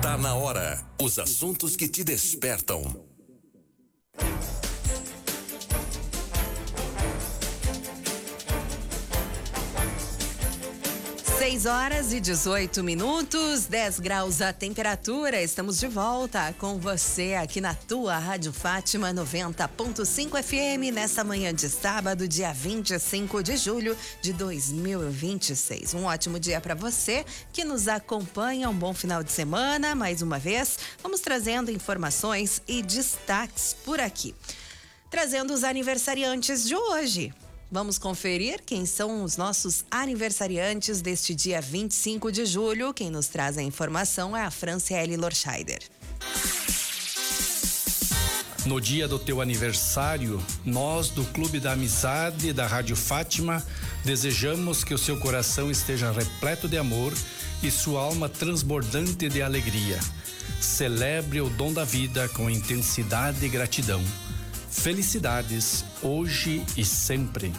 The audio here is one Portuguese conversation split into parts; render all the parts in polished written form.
Tá na hora. Os assuntos que te despertam. 6:18, 10 graus a temperatura. Estamos de volta com você aqui na tua Rádio Fátima 90.5 FM nessa manhã de sábado, dia 25 de julho de 2026. Um ótimo dia para você que nos acompanha. Um bom final de semana. Mais uma vez, vamos trazendo informações e destaques por aqui. Trazendo os aniversariantes de hoje. Vamos conferir quem são os nossos aniversariantes deste dia 25 de julho. Quem nos traz a informação é a Franciele Lorscheider. No dia do teu aniversário, nós do Clube da Amizade da Rádio Fátima desejamos que o seu coração esteja repleto de amor e sua alma transbordante de alegria. Celebre o dom da vida com intensidade e gratidão. Felicidades, hoje e sempre.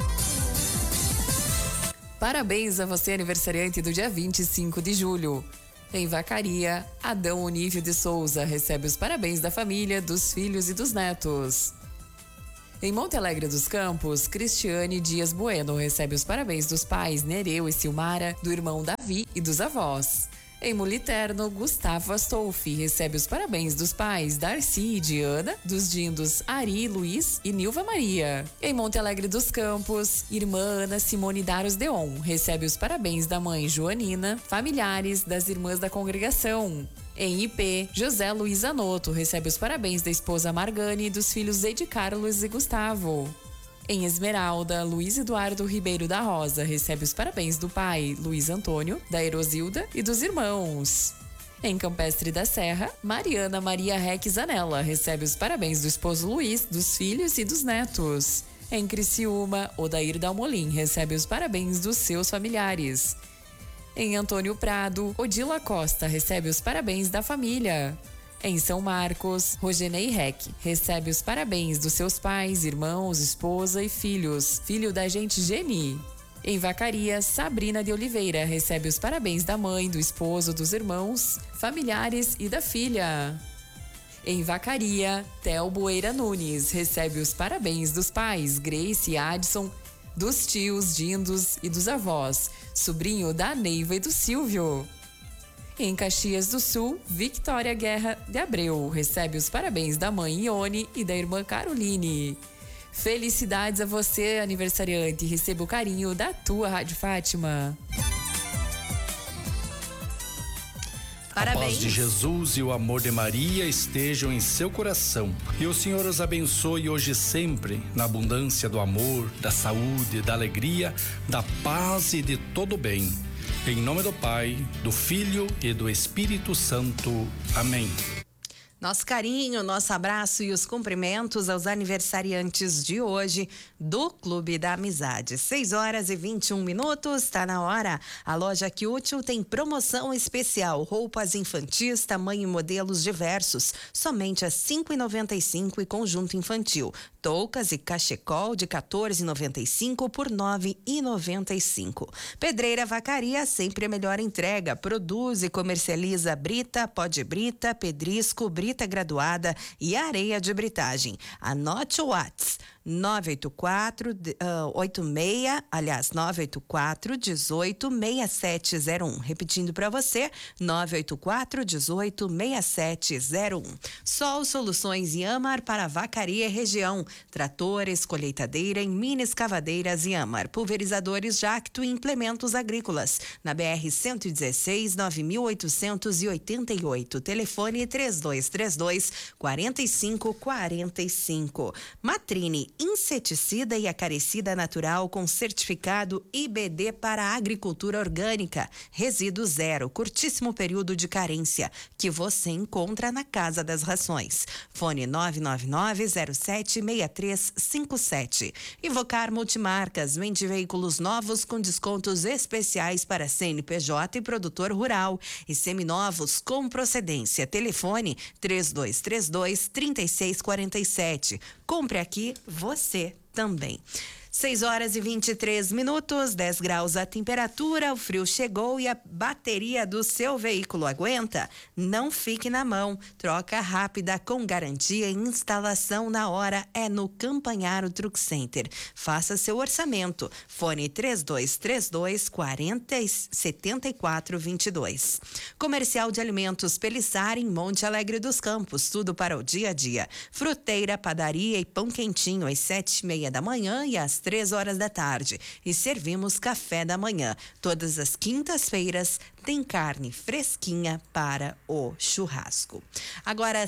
Parabéns a você, aniversariante do dia 25 de julho. Em Vacaria, Adão Onívio de Souza recebe os parabéns da família, dos filhos e dos netos. Em Monte Alegre dos Campos, Cristiane Dias Bueno recebe os parabéns dos pais Nereu e Silmara, do irmão Davi e dos avós. Em Muliterno, Gustavo Astolfi recebe os parabéns dos pais Darcy e Diana, dos dindos Ari, Luiz e Nilva Maria. Em Monte Alegre dos Campos, irmã Ana Simone Daros Deon recebe os parabéns da mãe Joanina, familiares das irmãs da congregação. Em IP, José Luiz Anoto recebe os parabéns da esposa Margane e dos filhos Edi Carlos e Gustavo. Em Esmeralda, Luiz Eduardo Ribeiro da Rosa recebe os parabéns do pai, Luiz Antônio, da Erosilda e dos irmãos. Em Campestre da Serra, Mariana Maria Reque Zanella recebe os parabéns do esposo Luiz, dos filhos e dos netos. Em Criciúma, Odair Dalmolin recebe os parabéns dos seus familiares. Em Antônio Prado, Odila Costa recebe os parabéns da família. Em São Marcos, Rogenei Reck recebe os parabéns dos seus pais, irmãos, esposa e filhos, filho da gente Geni. Em Vacaria, Sabrina de Oliveira recebe os parabéns da mãe, do esposo, dos irmãos, familiares e da filha. Em Vacaria, Theo Boeira Nunes recebe os parabéns dos pais, Grace e Adson, dos tios, dindos e dos avós, sobrinho da Neiva e do Silvio. Em Caxias do Sul, Victoria Guerra de Abreu recebe os parabéns da mãe Ione e da irmã Caroline. Felicidades a você, aniversariante. Receba o carinho da tua Rádio Fátima. Parabéns. A paz de Jesus e o amor de Maria estejam em seu coração. E o Senhor os abençoe hoje e sempre, na abundância do amor, da saúde, da alegria, da paz e de todo o bem. Em nome do Pai, do Filho e do Espírito Santo. Amém. Nosso carinho, nosso abraço e os cumprimentos aos aniversariantes de hoje do Clube da Amizade. 6:21, tá na hora. A loja Que Útil tem promoção especial. Roupas infantis, tamanho e modelos diversos. Somente a R$ 5,95 e conjunto infantil. Toucas e cachecol de R$ 14,95 por R$ 9,95. Pedreira Vacaria, sempre a melhor entrega. Produz e comercializa brita, pó de brita, pedrisco, brita graduada e areia de britagem. Anote o WhatsApp 984-186701. Repetindo para você, 984-186701. Sol Soluções Iamar para Vacaria e região. Tratores, colheitadeira em mini escavadeiras Iamar. Pulverizadores Jacto e implementos agrícolas. Na BR-116, 9888. Telefone 3232-4545. Matrine inseticida e acaricida natural com certificado IBD para agricultura orgânica. Resíduo zero, curtíssimo período de carência, que você encontra na Casa das Rações. Fone 999-076357. Invocar Multimarcas, vende veículos novos com descontos especiais para CNPJ e produtor rural e seminovos com procedência. Telefone 3232-3647. Compre aqui você também. 6 horas e 23 minutos, 10 graus a temperatura, o frio chegou e a bateria do seu veículo aguenta? Não fique na mão. Troca rápida com garantia e instalação na hora é no Campanharo Truck Center. Faça seu orçamento. Fone 3232-7422. Comercial de Alimentos Pelissar em Monte Alegre dos Campos. Tudo para o dia a dia. Fruteira, padaria e pão quentinho às 7h30 da manhã e às 3 horas da tarde. E servimos café da manhã. Todas as quintas-feiras tem carne fresquinha para o churrasco. Agora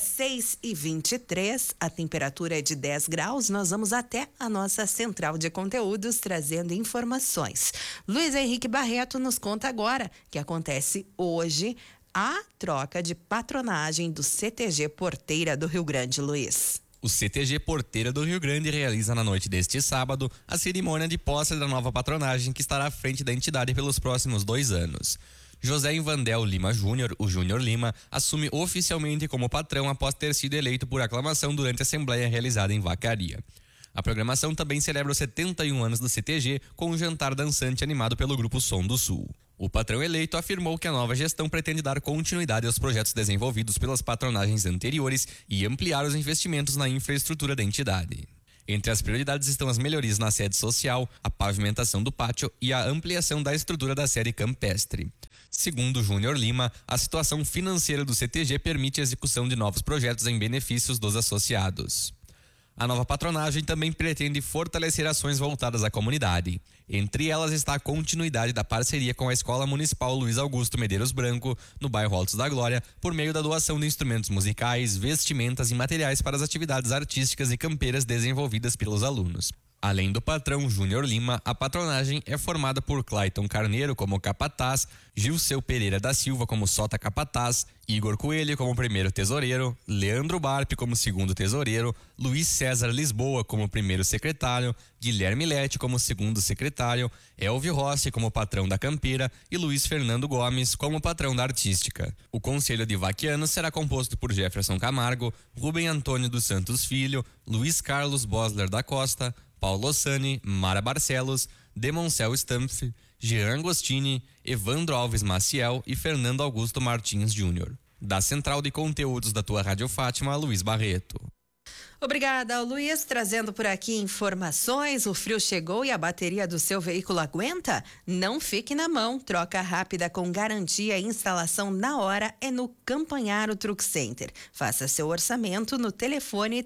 6h23, a temperatura é de 10 graus. Nós vamos até a nossa central de conteúdos trazendo informações. Luiz Henrique Barreto nos conta agora que acontece hoje a troca de patronagem do CTG Porteira do Rio Grande, Luiz. O CTG Porteira do Rio Grande realiza na noite deste sábado a cerimônia de posse da nova patronagem que estará à frente da entidade pelos próximos 2 anos. José Invandel Lima Júnior, o Júnior Lima, assume oficialmente como patrão após ter sido eleito por aclamação durante a assembleia realizada em Vacaria. A programação também celebra os 71 anos do CTG com um jantar dançante animado pelo Grupo Som do Sul. O patrão eleito afirmou que a nova gestão pretende dar continuidade aos projetos desenvolvidos pelas patronagens anteriores e ampliar os investimentos na infraestrutura da entidade. Entre as prioridades estão as melhorias na sede social, a pavimentação do pátio e a ampliação da estrutura da sede campestre. Segundo Júnior Lima, a situação financeira do CTG permite a execução de novos projetos em benefícios dos associados. A nova patronagem também pretende fortalecer ações voltadas à comunidade. Entre elas está a continuidade da parceria com a Escola Municipal Luiz Augusto Medeiros Branco, no bairro Altos da Glória, por meio da doação de instrumentos musicais, vestimentas e materiais para as atividades artísticas e campeiras desenvolvidas pelos alunos. Além do patrão Júnior Lima, a patronagem é formada por Clayton Carneiro como capataz, Gilceu Pereira da Silva como sota capataz, Igor Coelho como primeiro tesoureiro, Leandro Barpe como segundo tesoureiro, Luiz César Lisboa como primeiro secretário, Guilherme Lete como segundo secretário, Elvio Rossi como patrão da campeira e Luiz Fernando Gomes como patrão da artística. O conselho de vaquianos será composto por Jefferson Camargo, Rubem Antônio dos Santos Filho, Luiz Carlos Bosler da Costa, Paulo Ossani, Mara Barcelos, Demoncel Stampf, Jean Agostini, Evandro Alves Maciel e Fernando Augusto Martins Júnior. Da Central de Conteúdos da tua Rádio Fátima, Luiz Barreto. Obrigada, Luiz. Trazendo por aqui informações. O frio chegou e a bateria do seu veículo aguenta? Não fique na mão. Troca rápida com garantia e instalação na hora é no Campanharo Truck Center. Faça seu orçamento no telefone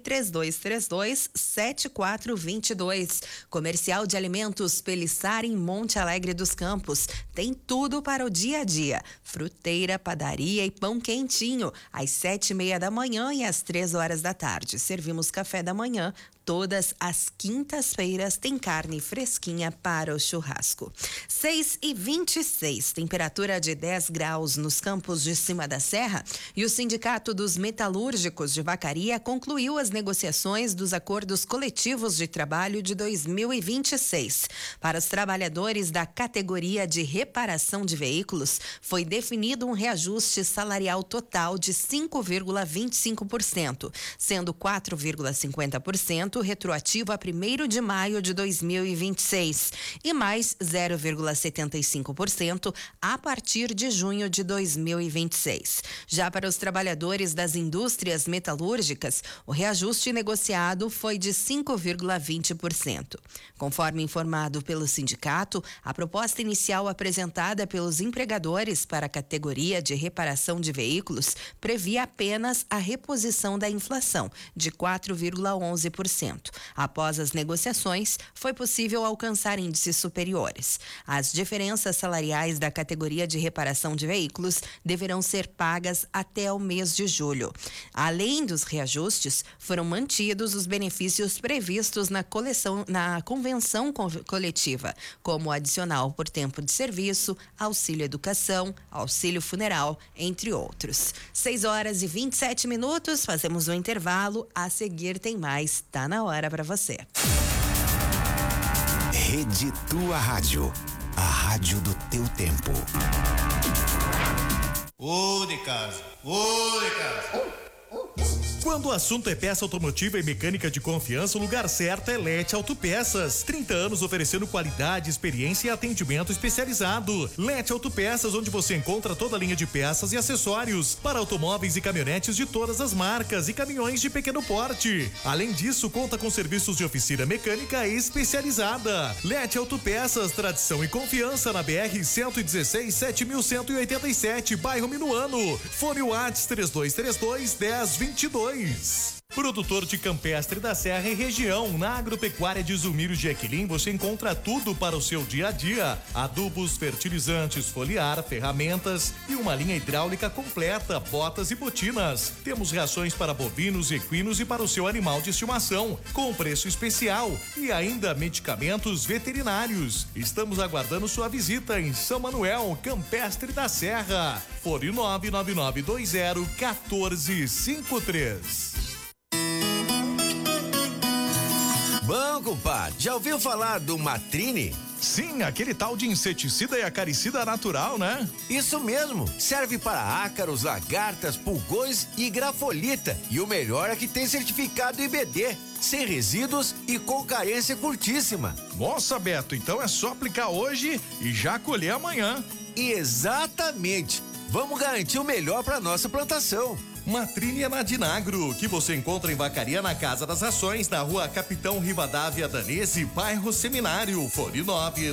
3232-7422. Comercial de Alimentos Pelissar em Monte Alegre dos Campos. Tem tudo para o dia a dia. Fruteira, padaria e pão quentinho. Às 7h30 da manhã e às 3 horas da tarde. Servimos café da manhã. Todas as quintas-feiras tem carne fresquinha para o churrasco. 6h26, temperatura de 10 graus nos campos de cima da serra. E o Sindicato dos Metalúrgicos de Vacaria concluiu as negociações dos acordos coletivos de trabalho de 2026. Para os trabalhadores da categoria de reparação de veículos, foi definido um reajuste salarial total de 5,25%, sendo 4,50% retroativo a 1º de maio de 2026 e mais 0,75% a partir de junho de 2026. Já para os trabalhadores das indústrias metalúrgicas, o reajuste negociado foi de 5,20%. Conforme informado pelo sindicato, a proposta inicial apresentada pelos empregadores para a categoria de reparação de veículos previa apenas a reposição da inflação de 4,11%. Após as negociações, foi possível alcançar índices superiores. As diferenças salariais da categoria de reparação de veículos deverão ser pagas até o mês de julho. Além dos reajustes, foram mantidos os benefícios previstos na convenção coletiva, como adicional por tempo de serviço, auxílio educação, auxílio funeral, entre outros. 6h27, fazemos um intervalo. A seguir tem mais. Tá na hora para você. Rede Tua Rádio, a rádio do teu tempo. Ô de casa, ô de casa. Quando o assunto é peça automotiva e mecânica de confiança, o lugar certo é Lete Autopeças. 30 anos oferecendo qualidade, experiência e atendimento especializado. Lete Autopeças, onde você encontra toda a linha de peças e acessórios para automóveis e caminhonetes de todas as marcas e caminhões de pequeno porte. Além disso, conta com serviços de oficina mecânica especializada. Lete Autopeças, tradição e confiança na BR 116 7187, bairro Minuano. Fone WhatsApp 3232-1022. Produtor de campestre da Serra e região. Na Agropecuária de Zumiro de Equilim você encontra tudo para o seu dia a dia: adubos, fertilizantes, foliar, ferramentas e uma linha hidráulica completa, botas e botinas. Temos rações para bovinos, equinos e para o seu animal de estimação, com preço especial, e ainda medicamentos veterinários. Estamos aguardando sua visita em São Manuel, Campestre da Serra. Fone 99920-1453. Bom, compadre, já ouviu falar do Matrine? Sim, aquele tal de inseticida e acaricida natural, né? Isso mesmo, serve para ácaros, lagartas, pulgões e grafolita. E o melhor é que tem certificado IBD, sem resíduos e com carência curtíssima. Nossa, Beto, então é só aplicar hoje e já colher amanhã. Exatamente, vamos garantir o melhor para nossa plantação. Matrine é na Dinagro, que você encontra em Vacaria, na Casa das Rações, na Rua Capitão Rivadavia Danese, bairro Seminário. Fone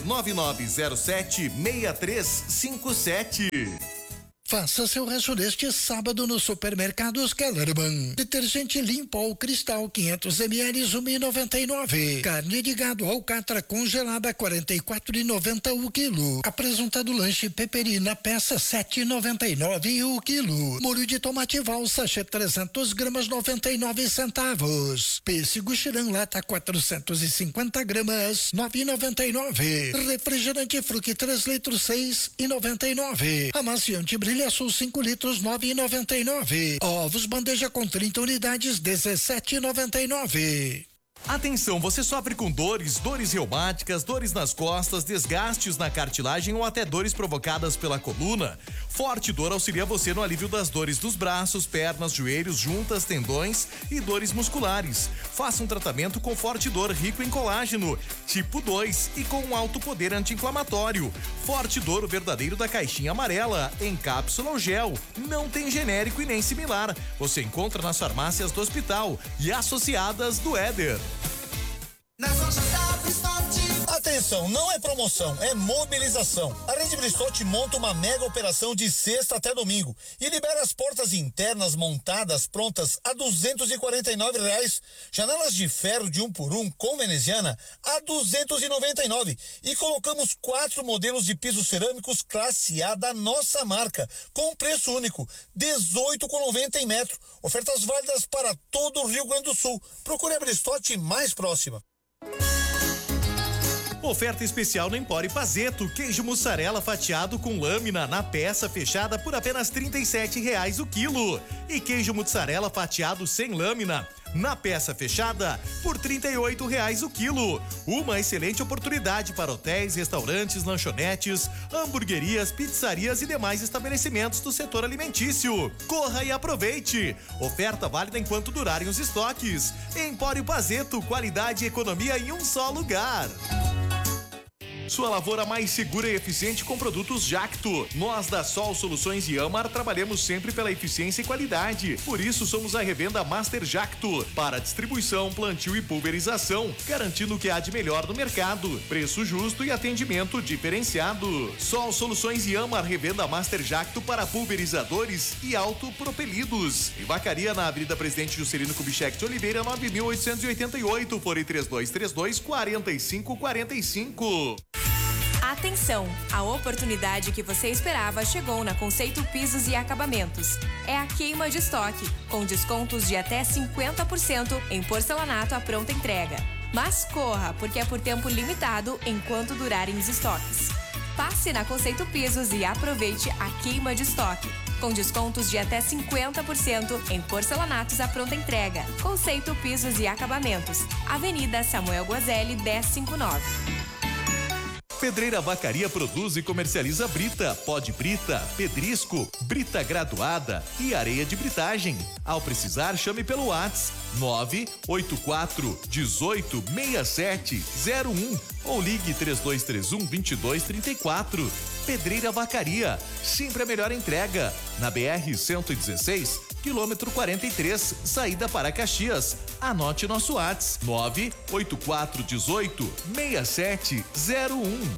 99907-6357. Faça seu rancho neste sábado no Supermercados Kellerman. Detergente Limpo Cristal 500 ml, 1,99. Carne de gado alcatra congelada 44,90 o quilo. Apresentado lanche Peperina peça 7,99 o quilo. Molho de tomate val sachê 300 gramas 99 centavos. Pêssego Xirã lata 450 gramas 9,99. Refrigerante Fruc 3 litros 6,99. Amaciante Brilha Sul 5 litros 9,99. Ovos bandeja com 30 unidades 17,99. Atenção, você sofre com dores reumáticas, dores nas costas, desgastes na cartilagem ou até dores provocadas pela coluna? Forte Dor auxilia você no alívio das dores dos braços, pernas, joelhos, juntas, tendões e dores musculares. Faça um tratamento com Forte Dor rico em colágeno, tipo 2 e com um alto poder anti-inflamatório. Forte Dor, o verdadeiro da caixinha amarela, em cápsula ou gel. Não tem genérico e nem similar. Você encontra nas farmácias do hospital e associadas do Éder. Atenção, não é promoção, é mobilização. A Rede Bristol monta uma mega operação de sexta até domingo e libera as portas internas montadas prontas a R$249. Janelas de ferro de 1 por 1 com veneziana a R$299. E colocamos 4 modelos de pisos cerâmicos classe A da nossa marca, com preço único, R$18,90 em metro. Ofertas válidas para todo o Rio Grande do Sul. Procure a Bristol mais próxima. Oferta especial no Empório Pazeto, queijo mussarela fatiado com lâmina na peça fechada por apenas R$37 o quilo. E queijo mussarela fatiado sem lâmina na peça fechada por R$38 o quilo. Uma excelente oportunidade para hotéis, restaurantes, lanchonetes, hamburguerias, pizzarias e demais estabelecimentos do setor alimentício. Corra e aproveite! Oferta válida enquanto durarem os estoques. Empório Pazeto, qualidade e economia em um só lugar. Sua lavoura mais segura e eficiente com produtos Jacto. Nós da Sol Soluções e Amar trabalhamos sempre pela eficiência e qualidade. Por isso somos a revenda Master Jacto para distribuição, plantio e pulverização, garantindo o que há de melhor no mercado, preço justo e atendimento diferenciado. Sol Soluções e Amar, revenda Master Jacto para pulverizadores e autopropelidos. Em Vacaria, na Avenida Presidente Juscelino Kubitschek de Oliveira, 9.888, fone 3232-4545. Atenção! A oportunidade que você esperava chegou na Conceito Pisos e Acabamentos. É a queima de estoque, com descontos de até 50% em porcelanato à pronta entrega. Mas corra, porque é por tempo limitado enquanto durarem os estoques. Passe na Conceito Pisos e aproveite a queima de estoque, com descontos de até 50% em porcelanatos à pronta entrega. Conceito Pisos e Acabamentos. Avenida Samuel Guazelli, 1059. Pedreira Vacaria produz e comercializa brita, pó de brita, pedrisco, brita graduada e areia de britagem. Ao precisar, chame pelo WhatsApp 984 18 6701 ou ligue 3231-2234. Pedreira Vacaria, sempre a melhor entrega. Na BR-116, quilômetro 43, saída para Caxias. Anote nosso WhatsApp 984 18 6701.